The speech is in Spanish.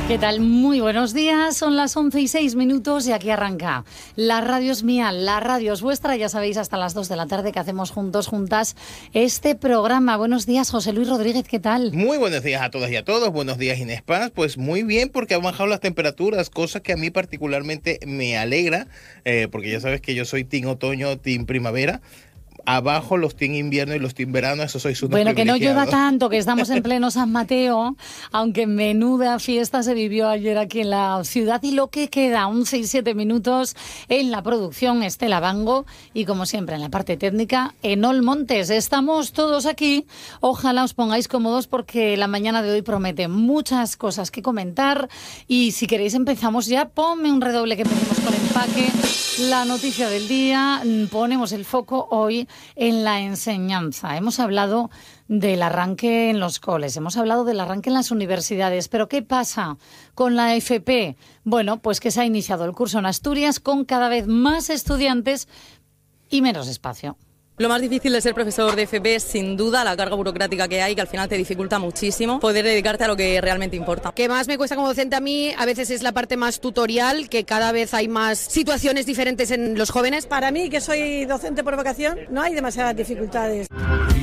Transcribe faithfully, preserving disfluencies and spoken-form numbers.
¿Qué tal? Muy buenos días, son las once y seis minutos y aquí arranca. La radio es mía, la radio es vuestra, ya sabéis, hasta las dos de la tarde que hacemos juntos, juntas, este programa. Buenos días, José Luis Rodríguez, ¿qué tal? Muy buenos días a todas y a todos, buenos días Inés Paz. Pues muy bien, porque han bajado las temperaturas, cosa que a mí particularmente me alegra, eh, porque ya sabes que yo soy team otoño, team primavera. Abajo los team invierno y los team verano, eso soy súper Bueno, que no privilegiado. llueva tanto, que estamos en pleno San Mateo, aunque menuda fiesta se vivió ayer aquí en la ciudad. Y lo que queda, once y siete minutos en la producción, Estela Bango, y como siempre en la parte técnica, Enol Montes. Estamos todos aquí, ojalá os pongáis cómodos porque la mañana de hoy promete muchas cosas que comentar. Y si queréis empezamos ya, ponme un redoble que empecemos con empaque. La noticia del día, ponemos el foco hoy en la enseñanza. Hemos hablado del arranque en los coles, hemos hablado del arranque en las universidades, pero ¿qué pasa con la F P? Bueno, pues que se ha iniciado el curso en Asturias con cada vez más estudiantes y menos espacio. Lo más difícil de ser profesor de F P es sin duda la carga burocrática que hay, que al final te dificulta muchísimo poder dedicarte a lo que realmente importa. Que más me cuesta como docente a mí, a veces es la parte más tutorial, que cada vez hay más situaciones diferentes en los jóvenes. Para mí, que soy docente por vocación, no hay demasiadas dificultades.